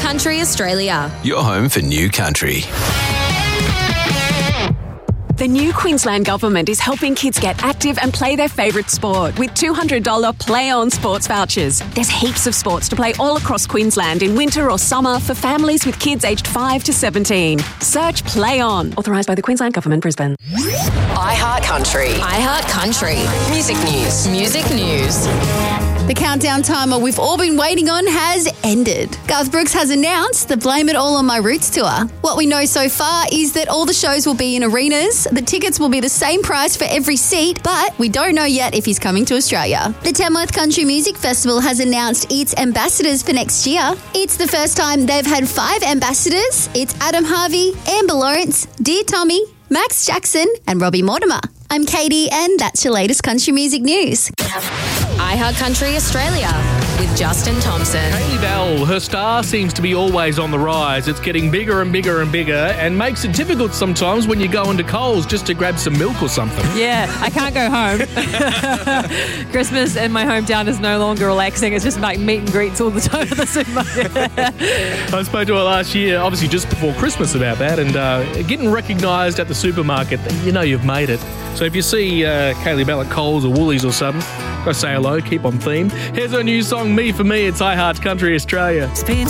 Country Australia. Your home for new country. The new Queensland Government is helping kids get active and play their favourite sport with $200 Play On sports vouchers. There's heaps of sports to play all across Queensland in winter or summer for families with kids aged 5 to 17. Search Play On. Authorised by the Queensland Government, Brisbane. iHeart Country. iHeart Country. Music news. Music news. The countdown timer we've all been waiting on has ended. Garth Brooks has announced the Blame It All on My Roots tour. What we know so far is that all the shows will be in arenas. The tickets will be the same price for every seat, but we don't know yet if he's coming to Australia. The Tamworth Country Music Festival has announced its ambassadors for next year. It's the first time they've had 5 ambassadors. It's Adam Harvey, Amber Lawrence, Dear Tommy, Max Jackson and Robbie Mortimer. I'm Katie and that's your latest country music news. iHeart Country Australia with Justin Thompson. Hayley Bell, her star seems to be always on the rise. It's getting bigger and bigger and bigger and makes it difficult sometimes when you go into Coles just to grab some milk or something. Yeah, I can't go home. Christmas in my hometown is no longer relaxing. It's just like meet and greets all the time at the supermarket. I spoke to her last year, obviously just before Christmas, about that, and getting recognised at the supermarket, you know you've made it. So if you see Hayley Bell at Coles or Woolies or something, go say hello, keep on theme. Here's her new song, Me For Me. It's iHeart Country Australia.